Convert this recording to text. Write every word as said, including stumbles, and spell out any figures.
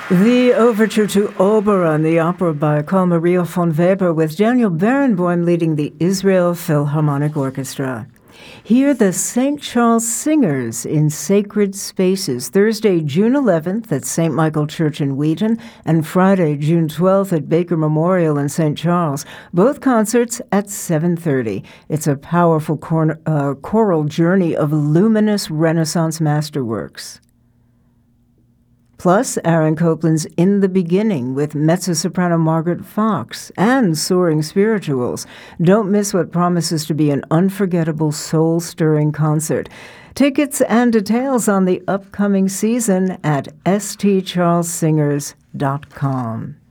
The overture to Oberon, the opera by Carl Maria von Weber, with Daniel Barenboim leading the Israel Philharmonic Orchestra. Hear the Saint Charles Singers in Sacred Spaces, Thursday, June eleventh at Saint Michael Church in Wheaton, and Friday, June twelfth at Baker Memorial in Saint Charles. Both concerts at seven thirty. It's a powerful cor- uh, choral journey of luminous Renaissance masterworks. Plus, Aaron Copland's In the Beginning with mezzo-soprano Margaret Fox and Soaring Spirituals. Don't miss what promises to be an unforgettable, soul-stirring concert. Tickets and details on the upcoming season at s t charles singers dot com.